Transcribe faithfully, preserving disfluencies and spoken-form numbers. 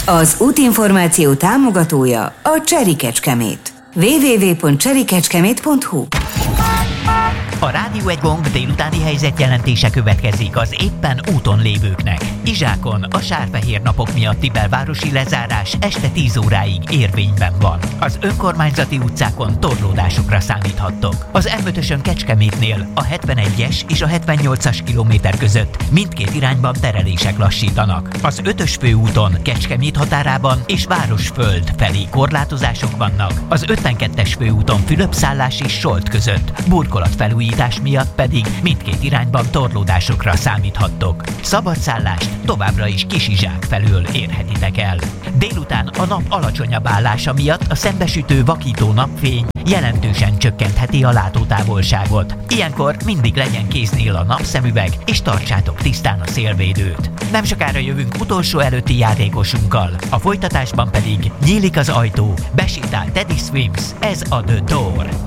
Az útinformáció támogatója a Cseri Kecskemét. double-u double-u double-u pont cseri kecskemét pont hu. A Rádió egy Gong délutáni helyzetjelentése következik az éppen úton lévőknek. Izsákon a sárfehér napok miatti belvárosi lezárás este tíz óráig érvényben van. Az önkormányzati utcákon torlódásokra számíthattok. Az em ötösön Kecskemétnél a hetvenegyes és a hetvennyolcas kilométer között mindkét irányban terelések lassítanak. Az ötös főúton Kecskemét határában és Városföld felé korlátozások vannak. Az ötvenkettes főúton Fülöp-szállás és Solt között burkolatfelújítás miatt pedig mindkét irányban torlódásokra számíthattok. Szabadszállást továbbra is Kisizsák felől érhetitek el. Délután a nap alacsonyabb állása miatt a szembesütő vakító napfény jelentősen csökkentheti a látótávolságot. Ilyenkor mindig legyen kéznél a napszemüveg, és tartsátok tisztán a szélvédőt. Nem sokára jövünk utolsó előtti játékosunkkal, a folytatásban pedig nyílik az ajtó, besétál Teddy Swims, ez a The Door.